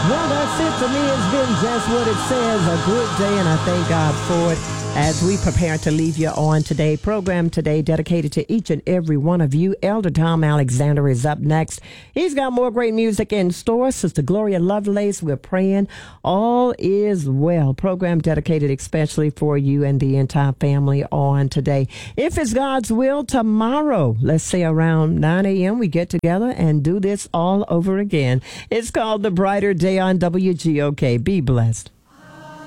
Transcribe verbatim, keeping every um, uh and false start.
Well, that's it for me. It's been just what it says, a good day, and I thank God for it. As we prepare to leave you on today, program today dedicated to each and every one of you. Elder Tom Alexander is up next. He's got more great music in store. Sister Gloria Lovelace, we're praying all is well. Program dedicated especially for you and the entire family on today. If it's God's will, tomorrow, let's say around nine a.m., we get together and do this all over again. It's called The Brighter Day on W G O K. Be blessed.